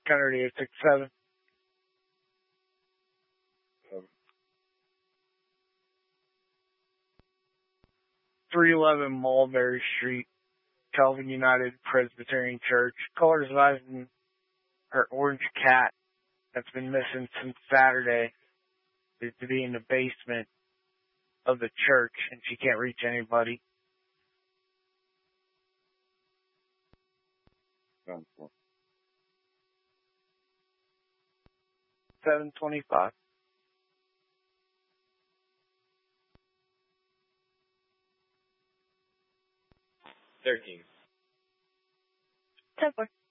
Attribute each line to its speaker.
Speaker 1: Counter 867. 311 Mulberry Street, Calvin United Presbyterian Church. Caller's advising her orange cat that's been missing since Saturday is to be in the basement of the church, and she can't reach anybody. 725.
Speaker 2: 13.
Speaker 1: 10-4.